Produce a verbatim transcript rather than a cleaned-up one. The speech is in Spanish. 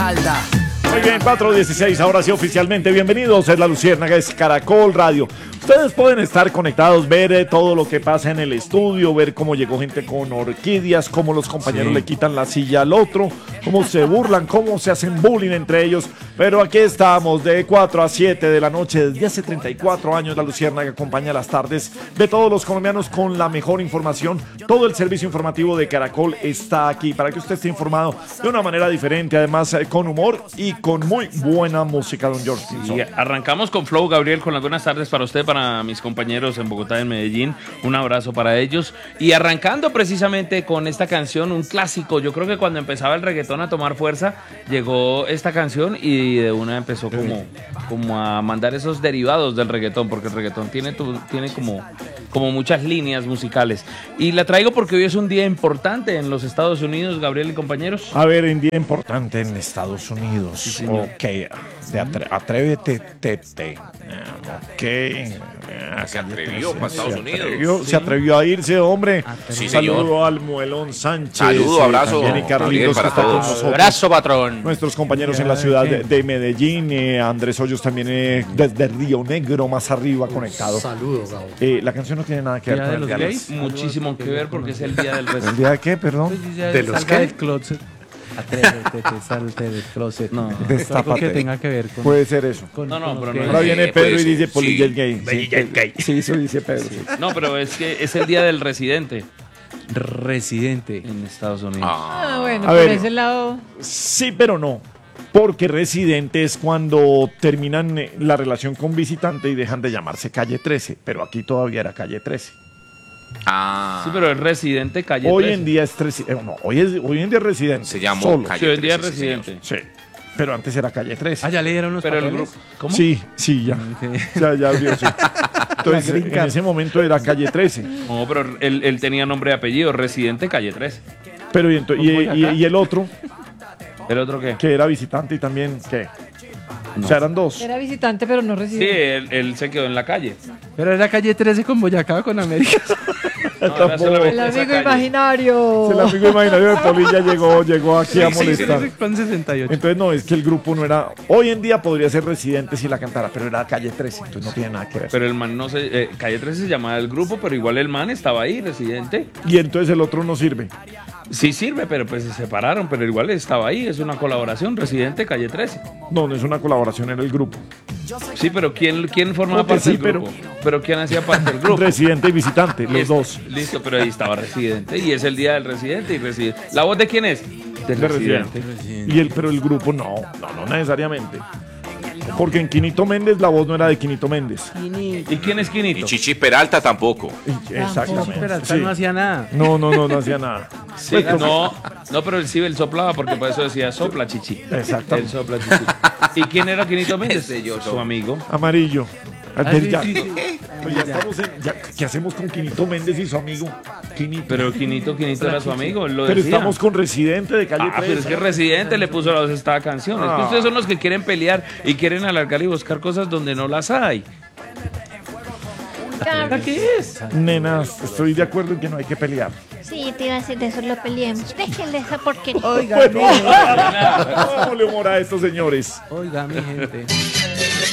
Risaralda. Muy bien, cuatro dieciséis, ahora sí oficialmente. Bienvenidos, es La Luciérnaga, es Caracol Radio. Ustedes pueden estar conectados, ver eh, todo lo que pasa en el estudio, ver cómo llegó gente con orquídeas, cómo los compañeros Sí. le quitan la silla al otro, cómo se burlan, cómo se hacen bullying entre ellos. Pero aquí estamos de cuatro a siete de la noche, desde hace treinta y cuatro años La Luciérnaga acompaña las tardes de todos los colombianos con la mejor información. Todo el servicio informativo de Caracol está aquí para que usted esté informado de una manera diferente, además eh, con humor y con muy buena música, don George. Y arrancamos con Flow, Gabriel, con las buenas tardes para usted, para mis compañeros en Bogotá y en Medellín. Un abrazo para ellos. Y arrancando precisamente con esta canción, un clásico. Yo creo que cuando empezaba el reggaetón a tomar fuerza, llegó esta canción y de una empezó como, como a mandar esos derivados del reggaetón, porque el reggaetón tiene, tu- tiene como, como muchas líneas musicales. Y la traigo porque hoy es un día importante en los Estados Unidos, Gabriel y compañeros. A ver, un día importante en Estados Unidos. Sí, señor. Ok, de atre- atrévete, tete. Ok. Ah, Se atrevió se- para Estados se Unidos. atrevió, Sí. Se atrevió a irse, hombre. Sí, Saludo señor. al Muelón Sánchez. Saludo, eh, abrazo, también, y Carlitos, Gabriel, que para está con todos. nosotros. Abrazo, patrón. Nuestros compañeros en la ciudad de, de Medellín, eh, Andrés Hoyos también eh, desde Río Negro, más arriba conectado. Saludos, Gabo. Eh, la canción no tiene nada que ver ¿Día con de el los día de gays? Muchísimo que ver porque es el día del ¿El reggaetón. día de qué, perdón? ¿De los salga qué? del closet. Atrévete, te salte del closet. No, algo Destápate. que tenga que ver con... Puede ser eso. con- No, no, con pero los no gays. Ahora viene Eh, Pedro puede y ser. dice Polilla Sí. el gay. Sí, Polilla el gay. sí, eso dice Pedro. No, pero es que es el día del residente Residente. en Estados Unidos. Ah, bueno, A por ver. ese lado. Sí, pero no. Porque residente es cuando terminan eh, la relación con visitante y dejan de llamarse calle trece. Pero aquí todavía era calle trece. Ah, Sí, pero el residente calle Hoy trece. en día es trece. eh, no, hoy, es, hoy en día es residente. Se llamó solo. calle Sí, hoy en día es trece, sí, señor. residente. Sí. Pero antes era calle trece. Ah, ya le dieron los Pero el papeles. grupo. ¿Cómo? Sí, sí, ya. Ok. Ya, ya abrió, sí. Entonces, green en card. ese momento era calle trece. No, pero él, él tenía nombre y apellido, residente calle trece. Pero y, ento- y, y- y el otro, ¿El otro qué? que era visitante y también, ¿qué? O sea, eran dos. Era visitante, pero no Sí, residente. él, él se quedó en la calle. Pero era calle trece con Boyacá con América. No, era Tampoco. solamente El esa amigo calle. imaginario. El amigo imaginario de Polilla llegó, llegó aquí a molestar. Con sesenta y ocho. Entonces no, es que el grupo no era... Hoy en día podría ser residente si la cantara, pero era calle trece, entonces no tiene nada que ver. Pero el man no se... eh, calle trece se llamaba el grupo, pero igual el man estaba ahí, residente. Y entonces el otro no sirve. Sí sirve, pero pues se separaron, pero igual estaba ahí. Es una colaboración, residente calle trece. No, no es una colaboración, era el grupo. Sí, pero ¿quién, quién formaba No, que parte sí, del grupo? Pero... ¿quién hacía parte del grupo? Residente y visitante, los Listo, dos. Listo, pero ahí estaba residente. Y es el día del residente y residente. ¿La voz de quién es? Del De residente. residente. Y el, pero el grupo no, no, no necesariamente. Porque en Quinito Méndez la voz no era de Quinito Méndez. ¿Y quién es Y Quinito? Chichi Peralta tampoco. Y- Exactamente. Peralta sí. no hacía nada. No, no, no, no hacía nada. Sí, Pues, como- no, no, pero él sí, él soplaba porque por eso decía sopla chichi. Exacto. Él sopla chichi. ¿Y quién era Quinito Méndez? Ese yo, Su amigo. Amarillo. Ah, Pero sí, ya, sí, sí. pues ya estamos en- ya, ¿qué hacemos con Quinito Méndez y su amigo? Quinito. Pero Quinito, Quinito era su amigo, él lo Pero decía. estamos con Residente de calle Ah, pero es que Residente le puso la voz a esta canción. Es que Ah. ustedes son los que quieren pelear y quieren alargar y buscar cosas donde no las hay. ¿Qué es? Nenas, estoy de acuerdo en que no hay que pelear. Sí, te iba a decir de eso, lo peleemos. Déjenle esa porquería. Oiga, Bueno, mi gente. hagámosle humor a estos señores. Oiga, mi gente.